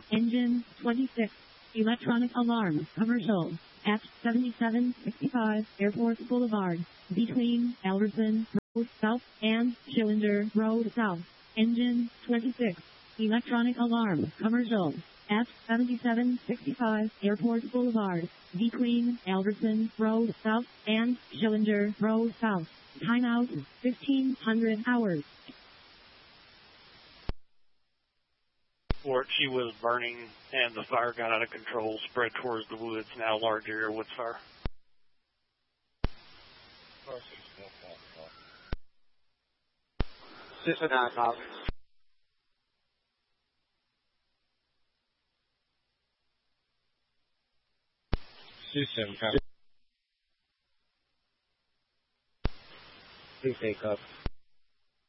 Engine 26. Electronic alarm. Commercial. At 7765 Airport Boulevard. Between Alderson Road South and Schillinger Road South. Engine 26. Electronic alarm. Commercial. At 7765 Airport Boulevard. Between Alderson Road South and Schillinger Road South. Timeout 1500 hours. Fort, she was burning and the fire got out of control, spread towards the woods, now large area woods fire. System 9,000. System, copy. Please take up.